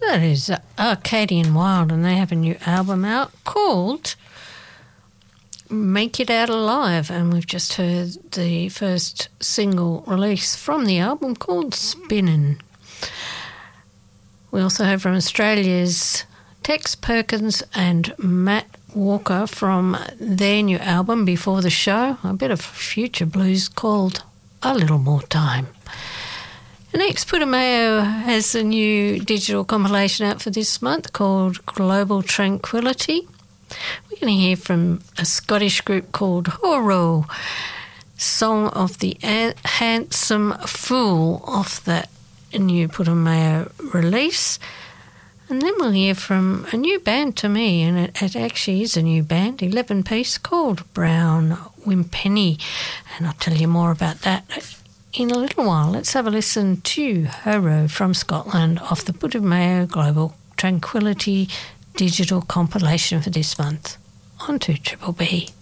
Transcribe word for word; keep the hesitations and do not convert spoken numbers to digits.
That is Arcadian Wild, and they have a new album out called Make It Out Alive, and we've just heard the first single release from the album called Spinnin'. We also have from Australia's Tex Perkins and Matt Walker from their new album Before the Show, a bit of future blues called A Little More Time. Next, Putumayo has a new digital compilation out for this month called Global Tranquility. We're going to hear from a Scottish group called Horo, Song of the An- Handsome Fool off that new Putumayo release. And then we'll hear from a new band to me, and it, it actually is a new band, eleven-piece, called Brown Wimpenny. And I'll tell you more about that in a little while. Let's have a listen to Horo from Scotland off the Putumayo Global Tranquility digital compilation for this month on two Triple B.